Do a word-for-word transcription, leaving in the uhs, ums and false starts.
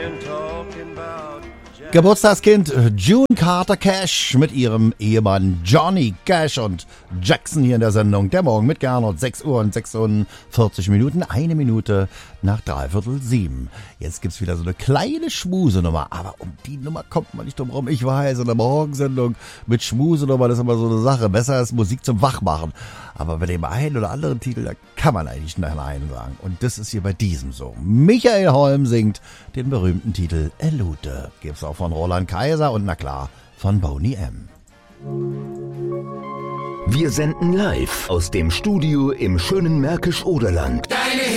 Geburtstagskind June Carter Cash mit ihrem Ehemann Johnny Cash und Jackson hier in der Sendung Der Morgen mit Gernot. sechs Uhr und sechsundvierzig Minuten, eine Minute nach dreiviertel sieben. Jetzt gibt's wieder so eine kleine Schmusenummer, aber um die Nummer kommt man nicht drum rum. Ich weiß, in der Morgensendung mit Schmusenummer, das ist immer so eine Sache. Besser ist Musik zum Wachmachen. Aber bei dem einen oder anderen Titel, da kann man eigentlich Nein sagen. Und das ist hier bei diesem so. Michael Holm singt den berühmten Titel Elute. Gibt's auch von Roland Kaiser und na klar von Boney M. Wir senden live aus dem Studio im schönen Märkisch-Oderland. Deine